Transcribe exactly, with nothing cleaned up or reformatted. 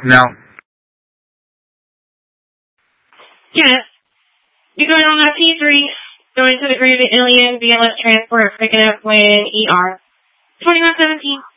No. Yes. You're going on a P three, going to the Grand Alien B L S transport, picking up when E R. twenty-one seventeen.